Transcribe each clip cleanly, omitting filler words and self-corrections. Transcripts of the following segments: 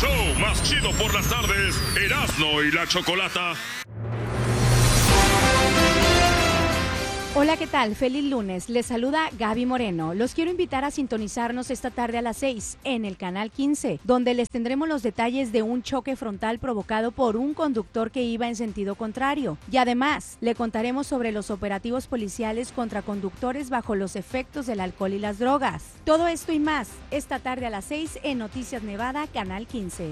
show más chido por las tardes, Erasmo y la Chocolata. Hola, ¿qué tal? Feliz lunes. Les saluda Gaby Moreno. Los quiero invitar a sintonizarnos esta tarde a las 6 en el canal 15, donde les tendremos los detalles de un choque frontal provocado por un conductor que iba en sentido contrario. Y además, le contaremos sobre los operativos policiales contra conductores bajo los efectos del alcohol y las drogas. Todo esto y más, esta tarde a las 6 en Noticias Nevada, canal 15.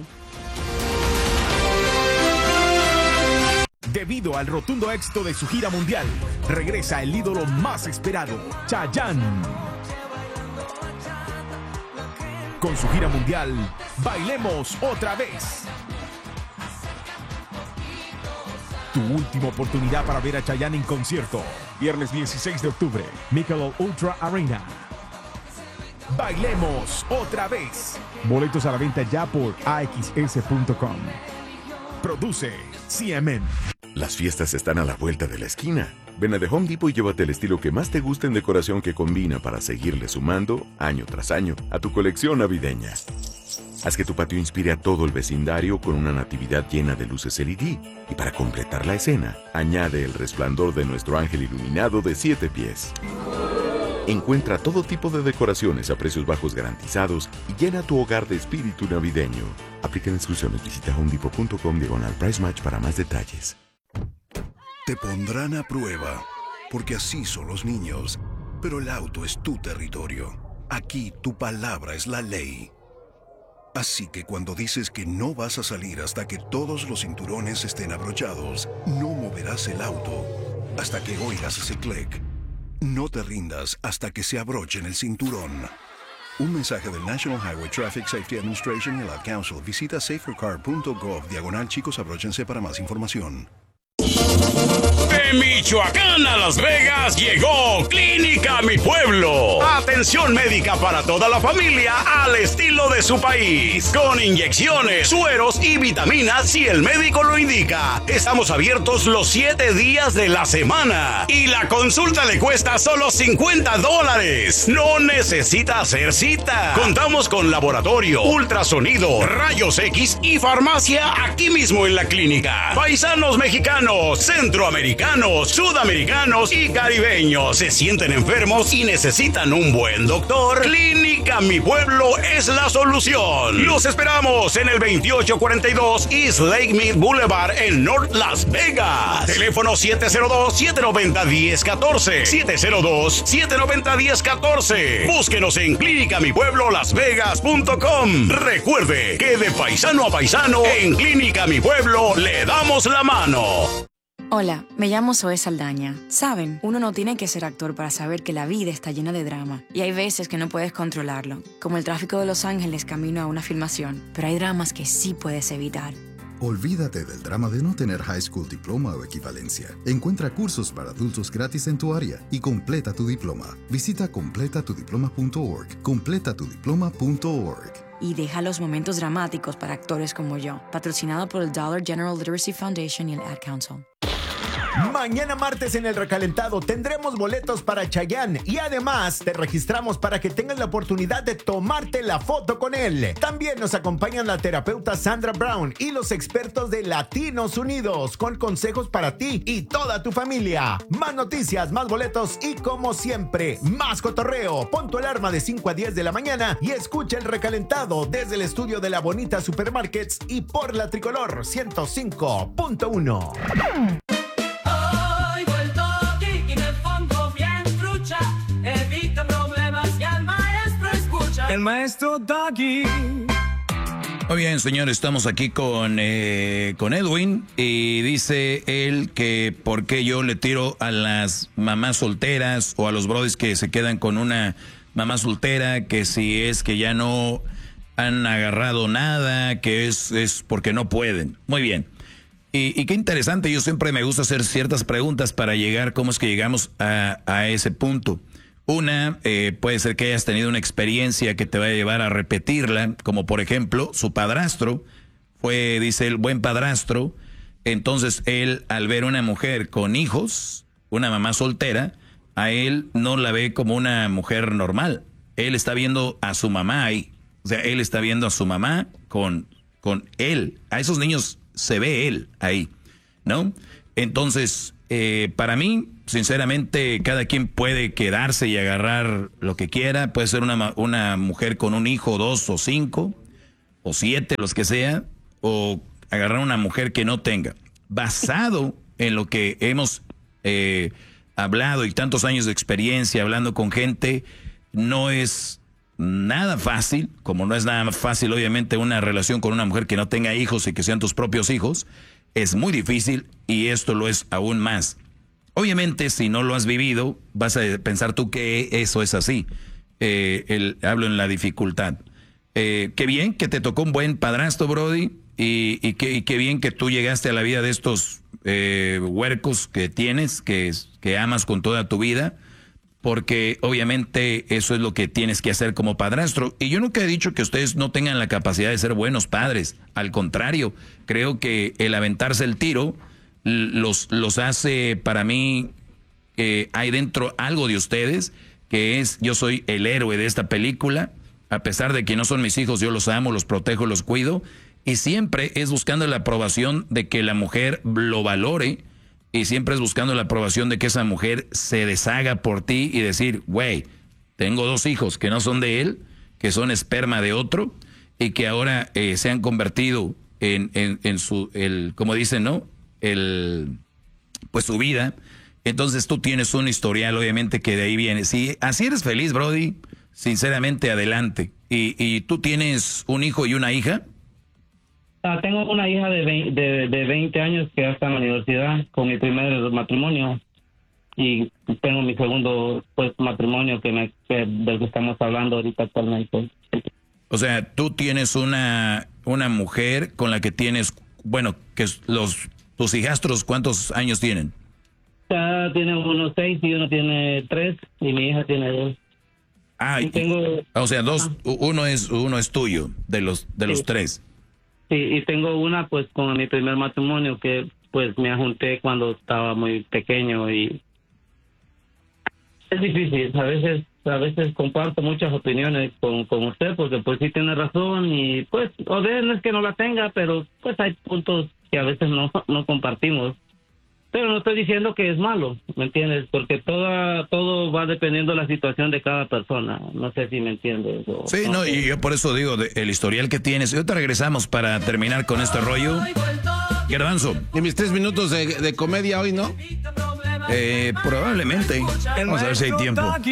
Debido al rotundo éxito de su gira mundial, regresa el ídolo más esperado, Chayanne. Con su gira mundial, Bailemos Otra Vez. Tu última oportunidad para ver a Chayanne en concierto. Viernes 16 de octubre, Michelob Ultra Arena. Bailemos Otra Vez. Boletos a la venta ya por axs.com. Produce CMN. Las fiestas están a la vuelta de la esquina. Ven a The Home Depot y llévate el estilo que más te guste en decoración que combina para seguirle sumando, año tras año, a tu colección navideña. Haz que tu patio inspire a todo el vecindario con una natividad llena de luces LED. Y para completar la escena, añade el resplandor de nuestro ángel iluminado de 7 pies. Encuentra todo tipo de decoraciones a precios bajos garantizados y llena tu hogar de espíritu navideño. Aplican exclusiones. Visita homedepot.com/price match para más detalles. Te pondrán a prueba, porque así son los niños. Pero el auto es tu territorio. Aquí tu palabra es la ley. Así que cuando dices que no vas a salir hasta que todos los cinturones estén abrochados, no moverás el auto hasta que oigas ese clic. No te rindas hasta que se abrochen el cinturón. Un mensaje del National Highway Traffic Safety Administration y el Ad Council. Visita safercar.gov/chicos abróchense para más información. De Michoacán a Las Vegas llegó Clínica Mi Pueblo. Atención médica para toda la familia al estilo de su país. Con inyecciones, sueros y vitaminas si el médico lo indica. Estamos abiertos los 7 días de la semana. Y la consulta le cuesta solo $50. No necesita hacer cita. Contamos con laboratorio, ultrasonido, rayos X y farmacia aquí mismo en la clínica. Paisanos mexicanos, centroamericanos, sudamericanos y caribeños se sienten enfermos y necesitan un buen doctor. Clínica Mi Pueblo es la solución. Los esperamos en el 2842 East Lake Mead Boulevard en North Las Vegas. Teléfono 702-790-1014. 702-790-1014. Búsquenos en clínicamipueblolasvegas.com. Recuerde que de paisano a paisano, en Clínica Mi Pueblo le damos la mano. Hola, me llamo Zoe Saldaña. Saben, uno no tiene que ser actor para saber que la vida está llena de drama. Y hay veces que no puedes controlarlo, como el tráfico de Los Ángeles camino a una filmación. Pero hay dramas que sí puedes evitar. Olvídate del drama de no tener high school diploma o equivalencia. Encuentra cursos para adultos gratis en tu área y completa tu diploma. Visita completatudiploma.org. Completatudiploma.org. Y deja los momentos dramáticos para actores como yo. Patrocinado por el Dollar General Literacy Foundation y el Ad Council. Mañana martes en El Recalentado tendremos boletos para Chayanne y además te registramos para que tengas la oportunidad de tomarte la foto con él. También nos acompañan la terapeuta Sandra Brown y los expertos de Latinos Unidos con consejos para ti y toda tu familia. Más noticias, más boletos y como siempre, más cotorreo. Pon tu alarma de 5 a 10 de la mañana y escucha El Recalentado desde el estudio de La Bonita Supermarkets y por la Tricolor 105.1. El maestro Doggy. Muy bien, señor, estamos aquí con Edwin y dice él que por qué yo le tiro a las mamás solteras o a los brodis que se quedan con una mamá soltera, que si es que ya no han agarrado nada, que es porque no pueden. Muy bien. Y qué interesante, yo siempre me gusta hacer ciertas preguntas para llegar, cómo es que llegamos a ese punto. Una, puede ser que hayas tenido una experiencia que te va a llevar a repetirla, como por ejemplo, su padrastro fue, dice él, buen padrastro. Entonces él, al ver una mujer con hijos, una mamá soltera, a él no la ve como una mujer normal. Él está viendo a su mamá ahí. O sea, él está viendo a su mamá con con él. A esos niños se ve él ahí, ¿no? Entonces, para mí, sinceramente, cada quien puede quedarse y agarrar lo que quiera. Puede ser una mujer con un hijo, 2 o 5 o 7, los que sea, o agarrar una mujer que no tenga. Basado en lo que hemos hablado y tantos años de experiencia hablando con gente, no es nada fácil, como no es nada fácil obviamente una relación con una mujer que no tenga hijos y que sean tus propios hijos, es muy difícil y esto lo es aún más. Obviamente si no lo has vivido, vas a pensar tú que eso es así. Hablo en la dificultad. Qué bien que te tocó un buen padrastro, Brody, y qué bien que tú llegaste a la vida de estos huercos que tienes, que amas con toda tu vida, porque obviamente eso es lo que tienes que hacer como padrastro. Y yo nunca he dicho que ustedes no tengan la capacidad de ser buenos padres. Al contrario, creo que el aventarse el tiro los hace, para mí, hay dentro algo de ustedes, que es, yo soy el héroe de esta película, a pesar de que no son mis hijos, yo los amo, los protejo, los cuido, y siempre es buscando la aprobación de que la mujer lo valore, y siempre es buscando la aprobación de que esa mujer se deshaga por ti y decir, güey, tengo 2 hijos que no son de él, que son esperma de otro, y que ahora se han convertido en su, como dicen, ¿no? Pues su vida. Entonces tú tienes un historial, obviamente, que de ahí viene. Si así eres feliz, Brody, sinceramente, adelante. ¿Y tú tienes un hijo y una hija? Tengo una hija de 20 años que ya está en la universidad con mi primer matrimonio, y tengo mi segundo pues matrimonio del que estamos hablando ahorita actualmente. O sea, tú tienes una mujer con la que tienes, bueno, que tus hijastros, ¿cuántos años tienen? Tiene uno 6 y uno tiene 3 y mi hija tiene 2. O sea, uno es tuyo de los 3. Sí, y tengo una pues con mi primer matrimonio que pues me ajunté cuando estaba muy pequeño, y es difícil. A veces comparto muchas opiniones con usted, porque pues sí tiene razón, y pues o no es que no la tenga, pero pues hay puntos que a veces no compartimos. Pero no estoy diciendo que es malo, ¿me entiendes? Porque todo va dependiendo de la situación de cada persona. No sé si me entiendes. Sí, no, y yo por eso digo, el historial que tienes. Y ahorita regresamos para terminar con este rollo. Garbanzo. Y mis 3 minutos de comedia hoy, ¿no? Probablemente. Vamos a ver si hay tiempo.